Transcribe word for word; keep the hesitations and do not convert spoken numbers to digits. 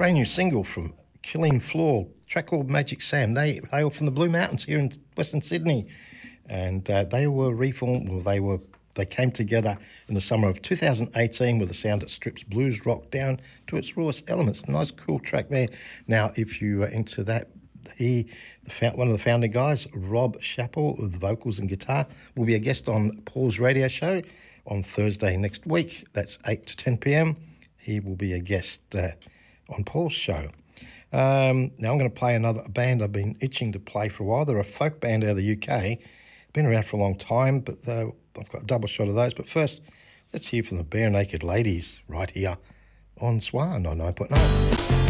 brand new single from Killing Floor, track called Magic Sam. They hail from the Blue Mountains here in Western Sydney, and uh, they were reformed. Well, they were they came together in the summer of two thousand eighteen with a sound that strips blues rock down to its rawest elements. Nice, cool track there. Now, if you are into that, he, the, one of the founding guys, Rob Chappell, with the vocals and guitar, will be a guest on Paul's radio show on Thursday next week. That's eight to ten p.m. He will be a guest uh, on Paul's show. Um, now I'm going to play another band I've been itching to play for a while. They're a folk band out of the U K. Been around for a long time, but uh, I've got a double shot of those. But first, let's hear from the Bare Naked Ladies right here on Swan on nine point nine.